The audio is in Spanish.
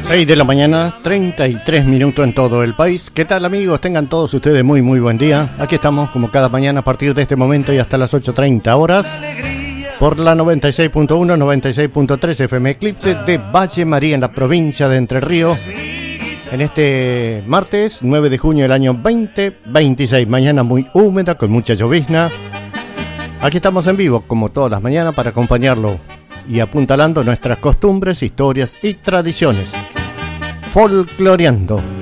6 de la mañana, 33 minutos en todo el país. ¿Qué tal, amigos? Tengan todos ustedes muy buen día. Aquí estamos como cada mañana a partir de este momento y hasta las 8:30 horas por la 96.1, 96.3 FM Eclipse de Valle María en la provincia de Entre Ríos. En este martes 9 de junio del año 2026, mañana muy húmeda con mucha llovizna. Aquí estamos en vivo como todas las mañanas para acompañarlo y apuntalando nuestras costumbres, historias y tradiciones. Folcloreando.